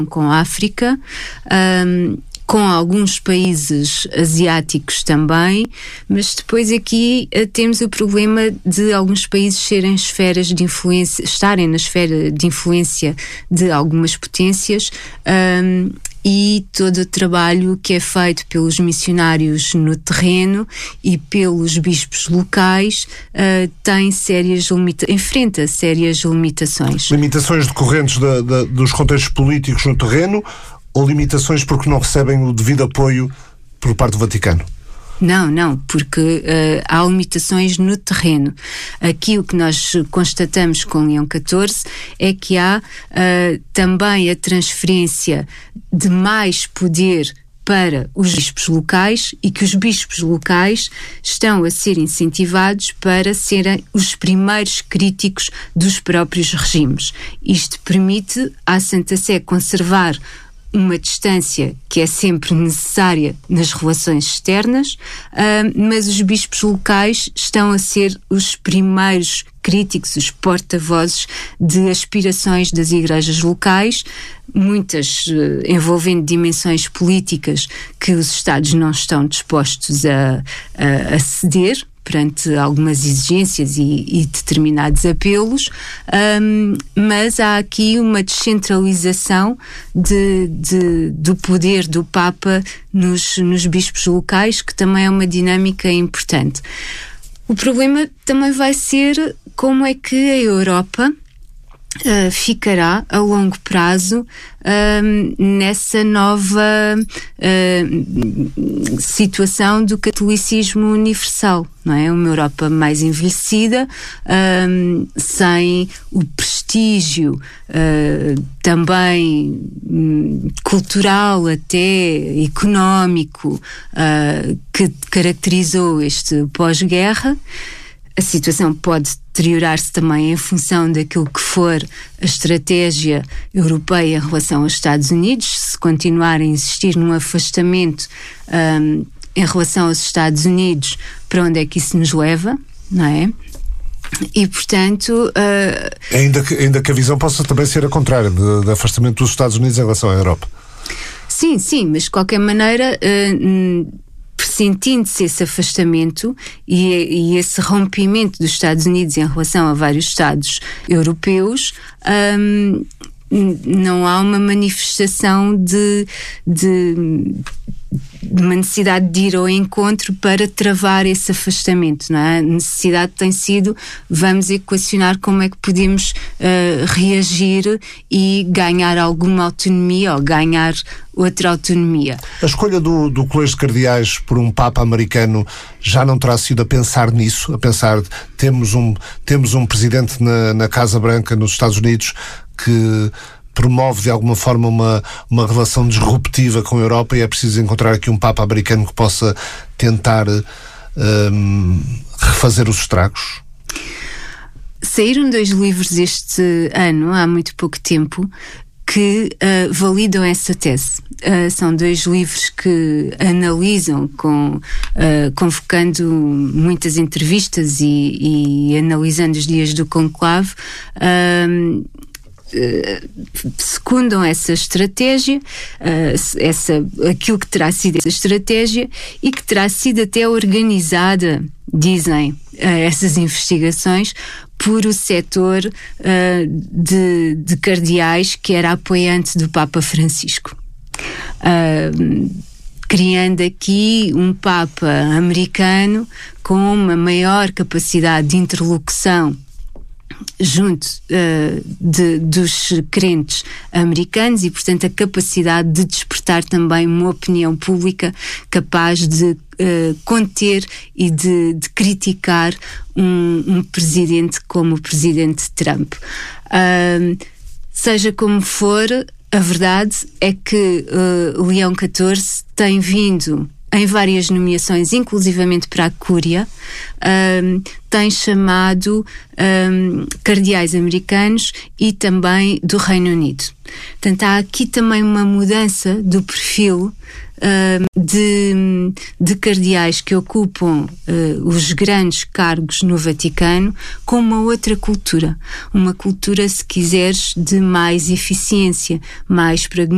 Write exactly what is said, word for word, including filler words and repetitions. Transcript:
com a África, um, com alguns países asiáticos também, mas depois aqui uh, temos o problema de alguns países serem esferas de influência, estarem na esfera de influência de algumas potências, um, e todo o trabalho que é feito pelos missionários no terreno e pelos bispos locais uh, tem sérias limita- enfrenta sérias limitações. Limitações decorrentes da, da, dos contextos políticos no terreno, ou limitações porque não recebem o devido apoio por parte do Vaticano? Não, não, porque uh, há limitações no terreno. Aqui o que nós constatamos com Leão catorze é que há uh, também a transferência de mais poder para os bispos locais e que os bispos locais estão a ser incentivados para serem os primeiros críticos dos próprios regimes. Isto permite à Santa Sé conservar uma distância que é sempre necessária nas relações externas, uh, mas os bispos locais estão a ser os primeiros críticos, os porta-vozes de aspirações das igrejas locais, muitas uh, envolvendo dimensões políticas que os Estados não estão dispostos a, a, a ceder perante algumas exigências e, e determinados apelos, um, mas há aqui uma descentralização de, de, do poder do Papa nos, nos bispos locais, que também é uma dinâmica importante. O problema também vai ser como é que a Europa Uh, ficará a longo prazo uh, nessa nova uh, situação do catolicismo universal, não é? Uma Europa mais envelhecida, uh, sem o prestígio uh, também um, cultural, até económico, uh, que caracterizou este pós-guerra. A situação pode deteriorar-se também em função daquilo que for a estratégia europeia em relação aos Estados Unidos, se continuar a existir num afastamento um, em relação aos Estados Unidos, para onde é que isso nos leva, não é? E, portanto... Uh, ainda, que, ainda que a visão possa também ser a contrária, de, de afastamento dos Estados Unidos em relação à Europa. Sim, sim, mas de qualquer maneira... Uh, sentindo-se esse afastamento e, e esse rompimento dos Estados Unidos em relação a vários Estados europeus, hum, não há uma manifestação de, de, de uma necessidade de ir ao encontro para travar esse afastamento, não é? A necessidade tem sido, vamos equacionar como é que podemos uh, reagir e ganhar alguma autonomia ou ganhar outra autonomia. A escolha do, do Colégio de Cardeais por um Papa americano já não terá sido a pensar nisso, a pensar, temos um, temos um presidente na, na Casa Branca nos Estados Unidos que promove de alguma forma uma, uma relação disruptiva com a Europa e é preciso encontrar aqui um Papa americano que possa tentar um, refazer os estragos? Saíram dois livros este ano, há muito pouco tempo, que uh, validam essa tese. Uh, são dois livros que analisam, com, uh, convocando muitas entrevistas e, e analisando os dias do conclave, uh, uh, secundam essa estratégia, uh, essa, aquilo que terá sido essa estratégia e que terá sido até organizada, dizem, uh, essas investigações, por o setor uh, de, de cardeais que era apoiante do Papa Francisco. Uh, criando aqui um Papa americano com uma maior capacidade de interlocução junto uh, de, dos crentes americanos e, portanto, a capacidade de despertar também uma opinião pública capaz de uh, conter e de, de criticar um, um presidente como o presidente Trump. Uh, seja como for, a verdade é que uh, Leão catorze tem vindo em várias nomeações, inclusivamente para a Cúria, um, tem chamado um, cardeais americanos e também do Reino Unido. Portanto, há aqui também uma mudança do perfil um, de, de cardeais que ocupam uh, os grandes cargos no Vaticano com uma outra cultura. Uma cultura, se quiseres, de mais eficiência, mais pragmatismo,